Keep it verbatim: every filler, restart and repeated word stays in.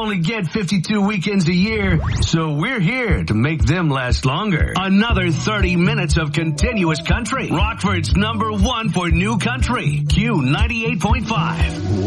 only get fifty-two weekends a year, so we're here to make them last longer. Another thirty minutes of continuous country. Rockford's number one for new country. Q ninety-eight point five.